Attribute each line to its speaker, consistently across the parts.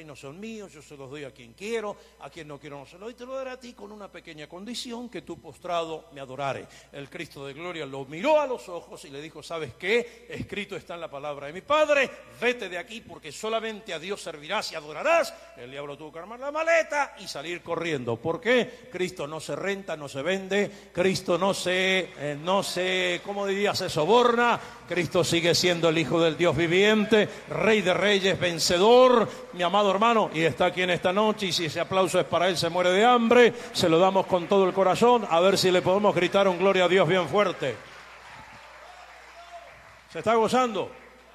Speaker 1: reinos son míos, yo se los doy a quien quiero, a quien no quiero no se los doy, te lo daré a ti con una pequeña condición, que tú postrado me adorares. El Cristo de gloria lo miró a los ojos y le dijo, ¿sabes qué? Escrito está en la palabra de mi Padre, vete de aquí porque solamente a Dios servirás y adorarás. El diablo tuvo que armar la maleta y salir corriendo. ¿Por qué? Cristo no se renta, no se vende, Cristo no se, ¿cómo diría? Se soborna. Cristo sigue siendo el Hijo del Dios viviente, Rey de Reyes, vencedor, mi amado hermano, y está aquí en esta noche, y si ese aplauso es para él, se muere de hambre, se lo damos con todo el corazón, a ver si le podemos gritar un gloria a Dios bien fuerte. ¿Se está gozando?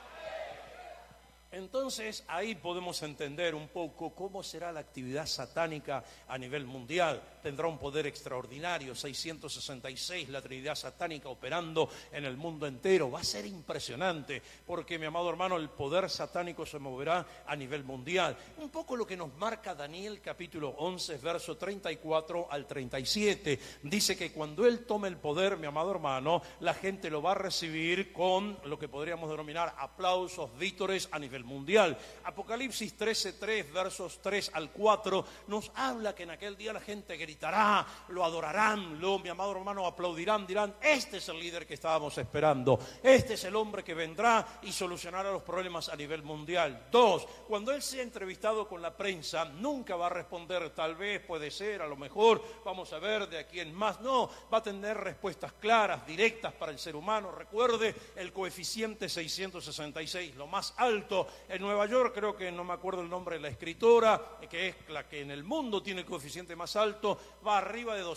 Speaker 1: Entonces ahí podemos entender un poco cómo será la actividad satánica a nivel mundial. Tendrá un poder extraordinario, 666, la Trinidad satánica operando en el mundo entero. Va a ser impresionante porque, mi amado hermano, el poder satánico se moverá a nivel mundial. Un poco lo que nos marca Daniel capítulo 11, verso 34 al 37. Dice que cuando él tome el poder, mi amado hermano, la gente lo va a recibir con lo que podríamos denominar aplausos, vítores a nivel mundial. Apocalipsis 13:3, versos 3 al 4, nos habla que en aquel día la gente gritará, lo adorarán, mi amado hermano, aplaudirán, dirán, este es el líder que estábamos esperando, este es el hombre que vendrá y solucionará los problemas a nivel mundial. 2, cuando él sea entrevistado con la prensa, nunca va a responder tal vez, puede ser, a lo mejor, vamos a ver de aquí en más, no, va a tener respuestas claras, directas para el ser humano. Recuerde el coeficiente 666, lo más alto en Nueva York, creo que no me acuerdo el nombre de la escritora, que es la que en el mundo tiene el coeficiente más alto, va arriba de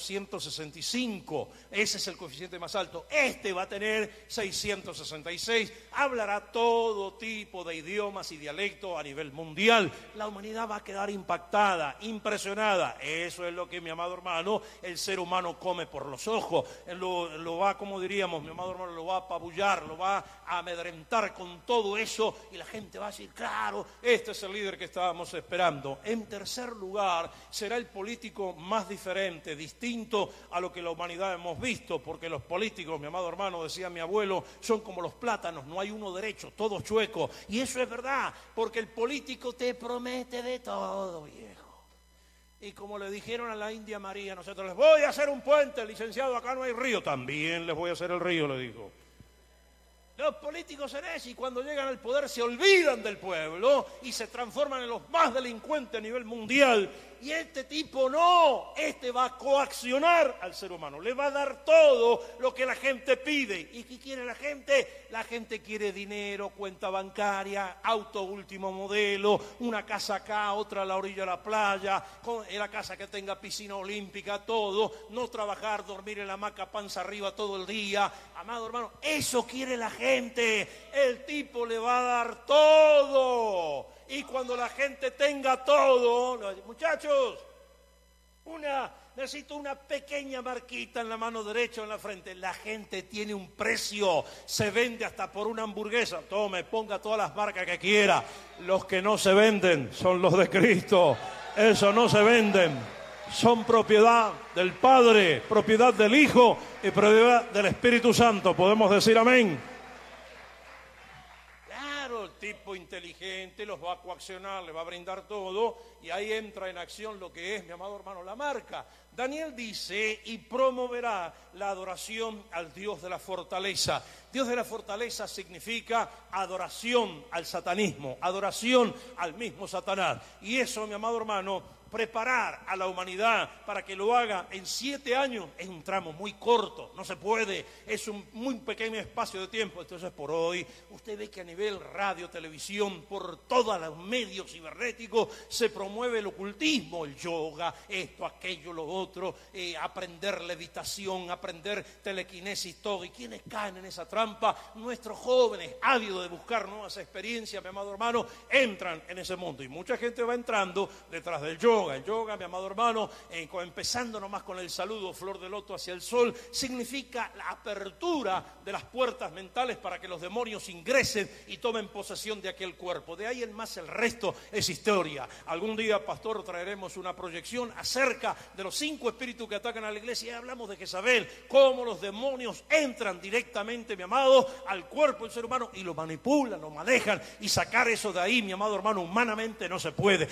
Speaker 1: 265, ese es el coeficiente más alto. Este va a tener 666, hablará todo tipo de idiomas y dialectos a nivel mundial. La humanidad va a quedar impactada, impresionada. Eso es lo que, mi amado hermano, el ser humano come por los ojos. Lo va, como diríamos, mi amado hermano, lo va a apabullar, lo va a amedrentar con todo eso, y la gente va a decir, claro, este es el líder que estábamos esperando. En tercer lugar, será el político más diferente, distinto a lo que la humanidad hemos visto, porque los políticos, mi amado hermano, decía mi abuelo, son como los plátanos, no hay uno derecho, todos chuecos. Y eso es verdad, porque el político te promete de todo, viejo. Y como le dijeron a la India María, nosotros les voy a hacer un puente, licenciado, acá no hay río, también les voy a hacer el río, le dijo. Los políticos son esos, y cuando llegan al poder se olvidan del pueblo y se transforman en los más delincuentes a nivel mundial. Y este tipo no, este va a coaccionar al ser humano, le va a dar todo lo que la gente pide. ¿Y qué quiere la gente? La gente quiere dinero, cuenta bancaria, auto último modelo, una casa acá, otra a la orilla de la playa, la casa que tenga piscina olímpica, todo, no trabajar, dormir en la hamaca panza arriba todo el día. Amado hermano, eso quiere la gente, el tipo le va a dar todo. Y cuando la gente tenga todo, muchachos, necesito una pequeña marquita en la mano derecha o en la frente. La gente tiene un precio, se vende hasta por una hamburguesa. Tome, ponga todas las marcas que quiera. Los que no se venden son los de Cristo. Esos no se venden. Son propiedad del Padre, propiedad del Hijo y propiedad del Espíritu Santo. ¿Podemos decir amén? El tipo inteligente los va a coaccionar, le va a brindar todo, y ahí entra en acción lo que es, mi amado hermano, la marca. Daniel dice, y promoverá la adoración al Dios de la fortaleza. Dios de la fortaleza significa adoración al satanismo, adoración al mismo Satanás. Y eso, mi amado hermano, preparar a la humanidad para que lo haga en 7 años es un tramo muy corto, no se puede, es un muy pequeño espacio de tiempo. Entonces, por hoy, usted ve que a nivel radio, televisión, por todos los medios cibernéticos, se promueve el ocultismo, el yoga, esto, aquello, lo otro, aprender levitación, aprender telequinesis, todo. ¿Y quiénes caen en esa trampa? Nuestros jóvenes, ávidos de buscar nuevas experiencias, mi amado hermano, entran en ese mundo. Y mucha gente va entrando detrás del yoga. El yoga, mi amado hermano, empezando nomás con el saludo, flor de loto hacia el sol, significa la apertura de las puertas mentales para que los demonios ingresen y tomen posesión de aquel cuerpo. De ahí en más el resto es historia. Algún día, pastor, traeremos una proyección acerca de los 5 espíritus que atacan a la iglesia, y hablamos de Jezabel, cómo los demonios entran directamente, mi amado, al cuerpo del ser humano y lo manipulan, lo manejan, y sacar eso de ahí, mi amado hermano, humanamente no se puede.